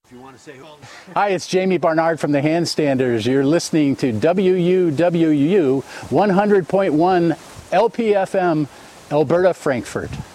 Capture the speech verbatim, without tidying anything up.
If you want to say, hi, it's Jamie Barnard from the Handstanders. You're listening to W U W U one hundred point one L P F M, Alberta, Frankfurt.